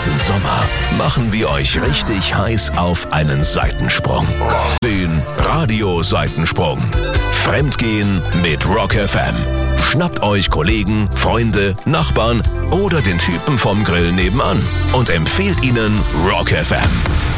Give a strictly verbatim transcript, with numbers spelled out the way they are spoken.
Diesen Sommer machen wir euch richtig heiß auf einen Seitensprung. Den Radio-Seitensprung. Fremdgehen mit Rock F M. Schnappt euch Kollegen, Freunde, Nachbarn oder den Typen vom Grill nebenan und empfehlt ihnen Rock F M.